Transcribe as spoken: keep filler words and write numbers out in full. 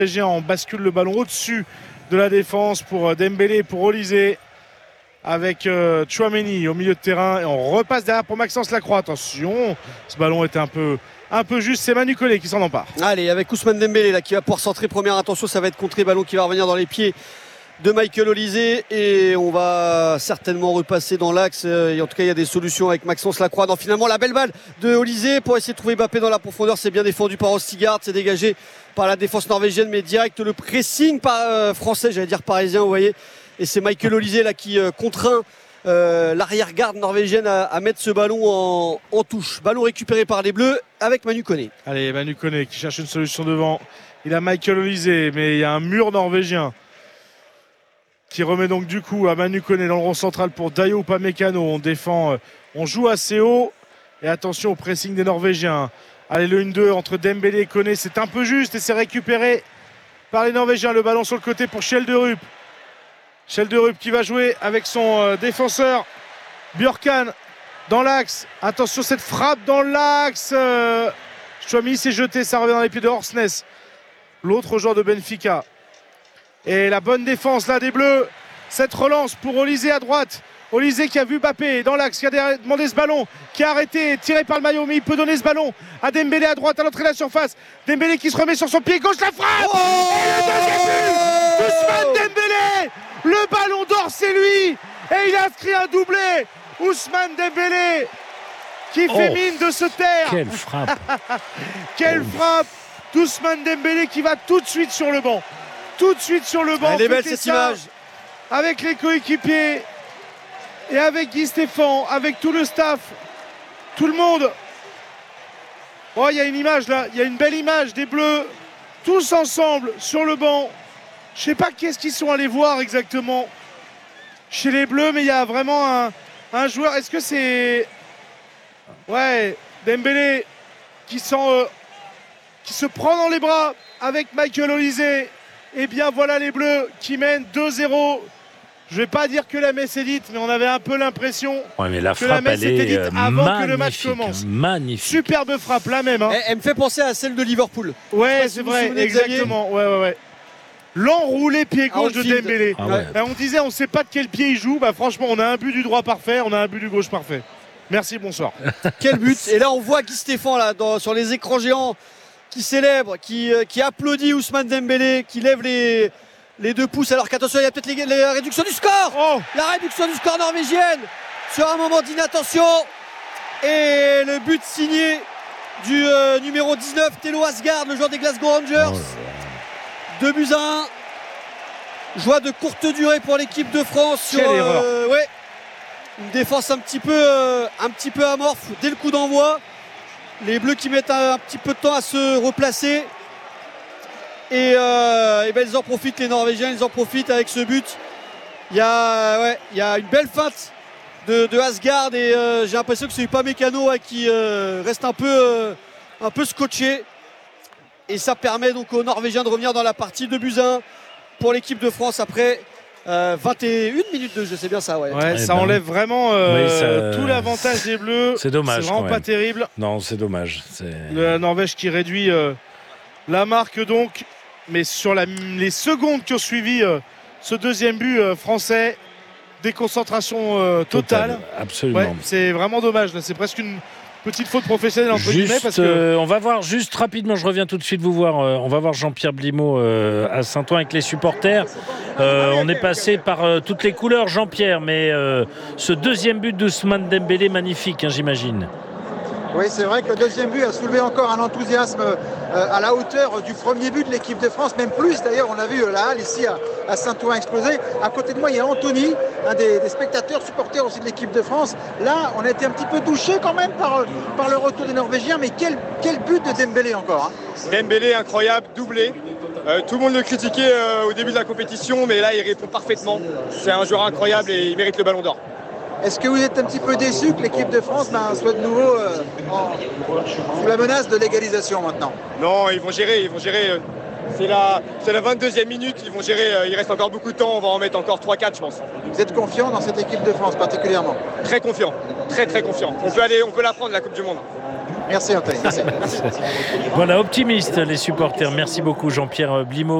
On bascule le ballon au-dessus de la défense pour Dembélé, pour Olysée, avec euh, Tchouaméni au milieu de terrain. Et on repasse derrière pour Maxence Lacroix. Attention, ce ballon était un peu, un peu juste. C'est Manu Koné qui s'en empare. Allez, avec Ousmane Dembélé là, qui va pouvoir centrer. Première attention, ça va être contré. Ballon qui va revenir dans les pieds de Michael Olysée. Et on va certainement repasser dans l'axe. Et en tout cas, il y a des solutions avec Maxence Lacroix. Non, finalement, la belle balle de Olysée pour essayer de trouver Mbappé dans la profondeur. C'est bien défendu par Ostigard. C'est dégagé par la défense norvégienne, mais direct le pressing par, euh, français, j'allais dire parisien, vous voyez. Et c'est Michael Olysée là qui euh, contraint euh, l'arrière-garde norvégienne à, à mettre ce ballon en, en touche. Ballon récupéré par les Bleus avec Manu Koné. Allez, Manu Koné qui cherche une solution devant. Il a Michael Olysée, mais il y a un mur norvégien qui remet donc du coup à Manu Koné dans le rond central pour Dayo Upamecano. On défend, euh, on joue assez haut. Et attention au pressing des Norvégiens. Allez, le un deux entre Dembélé et Koné, c'est un peu juste et c'est récupéré par les Norvégiens. Le ballon sur le côté pour Skjelderup. Skjelderup qui va jouer avec son euh, défenseur Björkan dans l'axe. Attention, cette frappe dans l'axe. Euh, Tchouaméni s'est jeté, ça revient dans les pieds de Orsnes, l'autre joueur de Benfica. Et la bonne défense là des Bleus. Cette relance pour Olysée à droite. Olysée qui a vu Mbappé dans l'axe, qui a demandé ce ballon, qui a arrêté, tiré par le maillot, mais il peut donner ce ballon à Dembélé à droite, à l'entrée de la surface. Dembélé qui se remet sur son pied gauche, la frappe. Oh, et le deuxième but Ousmane Dembélé. Le ballon d'or, c'est lui. Et il a inscrit un doublé. Ousmane Dembélé qui fait oh, mine de se taire. Quelle frappe. Quelle oh. frappe d'Ousmane Dembélé qui va tout de suite sur le banc. Tout de suite sur le banc. Elle est belle cette image. Avec les coéquipiers. Et avec Guy Stéphane, avec tout le staff, tout le monde. Oh, il y a une image là, il y a une belle image des Bleus, tous ensemble sur le banc. Je sais pas qu'est-ce qu'ils sont allés voir exactement chez les Bleus, mais il y a vraiment un, un joueur. Est-ce que c'est. Ouais, Dembélé qui, sent, euh, qui se prend dans les bras avec Michael Olysée. Et bien voilà les Bleus qui mènent deux zéro. Je ne vais pas dire que la messe est dite, mais on avait un peu l'impression ouais, mais la que la messe était dite avant que le match commence. Magnifique. Superbe frappe, la même. Hein. Elle, elle me fait penser à celle de Liverpool. Ouais, c'est vrai, exactement. Ouais, ouais, ouais. L'enroulé pied gauche de Dembélé. Ah ouais. On disait, on ne sait pas de quel pied il joue. Bah, franchement, on a un but du droit parfait, on a un but du gauche parfait. Merci, bonsoir. Quel but. Et là, on voit Guy Stéphane là, dans, sur les écrans géants qui célèbre, qui, euh, qui applaudit Ousmane Dembélé, qui lève les... les deux pouces, alors qu'attention, il y a peut-être les, les réductions du score. Oh. La réduction du score norvégienne sur un moment d'inattention. Et le but signé du euh, numéro dix-neuf, Thelo Asgard, le joueur des Glasgow Rangers. Oh. deux buts à un. Joie de courte durée pour l'équipe de France. Sur, euh, ouais, une défense un petit peu, euh, un petit peu amorphe dès le coup d'envoi. Les Bleus qui mettent un, un petit peu de temps à se replacer. Et, euh, et ben ils en profitent, les Norvégiens, ils en profitent avec ce but. Il y a, ouais, il y a une belle feinte de, de Asgard et euh, j'ai l'impression que c'est Upamecano ouais, qui euh, reste un peu, euh, un peu scotché. Et ça permet donc aux Norvégiens de revenir dans la partie de buts à un pour l'équipe de France après euh, vingt et une minutes de jeu, c'est bien ça. Ouais, ouais ça ben, enlève vraiment euh, oui, ça, tout l'avantage des Bleus. C'est dommage. C'est vraiment pas terrible. Non, c'est dommage. C'est... La Norvège qui réduit euh, la marque donc. Mais sur la, les secondes qui ont suivi euh, ce deuxième but euh, français, déconcentration euh, totale. Total, absolument. Ouais, c'est vraiment dommage. Là, c'est presque une petite faute professionnelle entre juste, guillemets. Parce que... euh, on va voir juste rapidement, je reviens tout de suite vous voir. Euh, on va voir Jean-Pierre Blimaud euh, à Saint-Ouen avec les supporters. Euh, on est passé par euh, toutes les couleurs, Jean-Pierre, mais euh, ce deuxième but d'Ousmane Dembélé, magnifique, hein, j'imagine. Oui, c'est vrai que le deuxième but a soulevé encore un enthousiasme euh, à la hauteur du premier but de l'équipe de France, même plus d'ailleurs, on a vu euh, la halle ici à, à Saint-Ouen exploser. À côté de moi, il y a Anthony, un des, des spectateurs, supporters aussi de l'équipe de France. Là, on a été un petit peu touché quand même par, par le retour des Norvégiens, mais quel, quel but de Dembélé encore hein. Dembélé, incroyable, doublé. Euh, tout le monde le critiquait euh, au début de la compétition, mais là, il répond parfaitement. C'est un joueur incroyable et il mérite le ballon d'or. Est-ce que vous êtes un petit peu déçu que l'équipe de France ben, soit de nouveau euh, en, sous la menace de l'égalisation maintenant? Non, ils vont gérer, ils vont gérer. C'est la, c'est la vingt-deuxième minute, ils vont gérer. Il reste encore beaucoup de temps, on va en mettre encore trois quatre, je pense. Vous êtes confiant dans cette équipe de France particulièrement? Très confiant, très très confiant. On peut aller, on peut la prendre la Coupe du Monde. Merci Anthony. Merci. Voilà, optimistes les supporters. Merci beaucoup Jean-Pierre Blimaud.